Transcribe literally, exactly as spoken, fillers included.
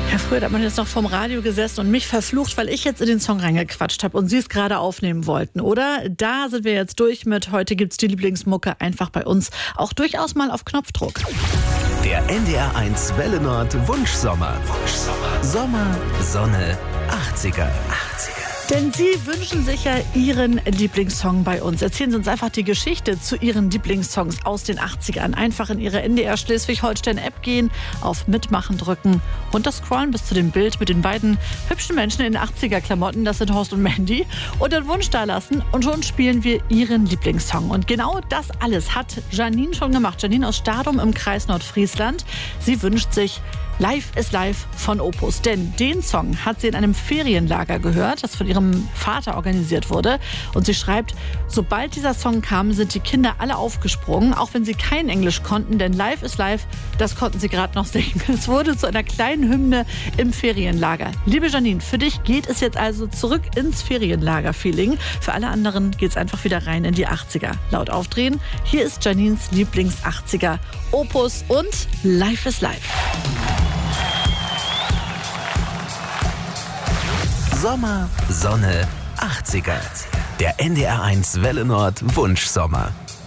Ja, früher hat man jetzt noch vorm Radio gesessen und mich verflucht, weil ich jetzt in den Song reingequatscht habe und Sie es gerade aufnehmen wollten, oder? Da sind wir jetzt durch mit. Heute gibt's die Lieblingsmucke einfach bei uns. Auch durchaus mal auf Knopfdruck. Der N D R eins Welle Nord Wunschsommer. Wunschsommer. Sommer, Sonne, achtziger. achtziger. Denn Sie wünschen sich ja Ihren Lieblingssong bei uns. Erzählen Sie uns einfach die Geschichte zu Ihren Lieblingssongs aus den achtzigern. Einfach in Ihre N D R Schleswig-Holstein-App gehen, auf Mitmachen drücken, runterscrollen bis zu dem Bild mit den beiden hübschen Menschen in achtziger-Klamotten. Das sind Horst und Mandy. Und den Wunsch da lassen und schon spielen wir Ihren Lieblingssong. Und genau das alles hat Janine schon gemacht. Janine aus Stadum im Kreis Nordfriesland. Sie wünscht sich Live is Live von Opus. Denn den Song hat sie in einem Ferienlager gehört, das von ihrem Vater organisiert wurde. Und sie schreibt, sobald dieser Song kam, sind die Kinder alle aufgesprungen, auch wenn sie kein Englisch konnten. Denn Live is Live, das konnten sie gerade noch singen. Es wurde zu einer kleinen Hymne im Ferienlager. Liebe Janine, für dich geht es jetzt also zurück ins Ferienlager-Feeling. Für alle anderen geht es einfach wieder rein in die achtziger. Laut aufdrehen, hier ist Janines Lieblings-achtziger Opus und Live is Live. Sommer, Sonne, achtziger. Der N D R eins Welle Nord Wunschsommer.